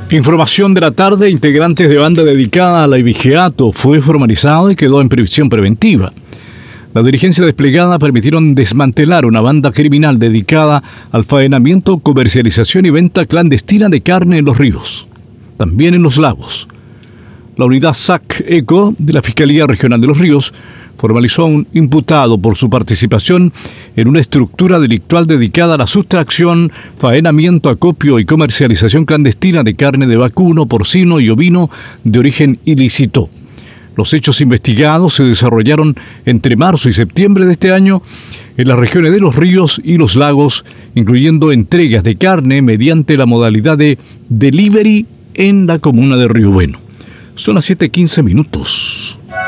Información de la tarde: integrantes de banda dedicada a la Ibigeato fue formalizado y quedó en prisión preventiva. La dirigencia desplegada permitieron desmantelar una banda criminal dedicada al faenamiento, comercialización y venta clandestina de carne en los ríos, también en los lagos. La unidad SAC-ECO de la Fiscalía Regional de los Ríos formalizó a un imputado por su participación en una estructura delictual dedicada a la sustracción, faenamiento, acopio y comercialización clandestina de carne de vacuno, porcino y ovino de origen ilícito. Los hechos investigados se desarrollaron entre marzo y septiembre de este año en las regiones de los ríos y los lagos, incluyendo entregas de carne mediante la modalidad de delivery en la comuna de Río Bueno. Son las 7:15.